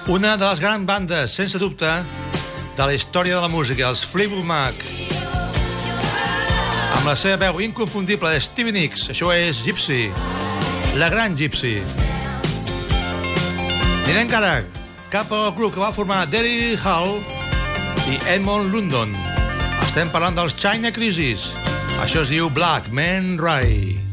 Una de les grans bandes, sense dubte, de la història de la música, els Fleetwood Mac. Amb la seva veu inconfundible de Stevie Nicks, això és Gypsy, la gran Gypsy. Anirem encara cap al grup que va formar Daryl Hall i Edmond London. Estem parlant dels China Crisis. Això es diu Black Man Ray.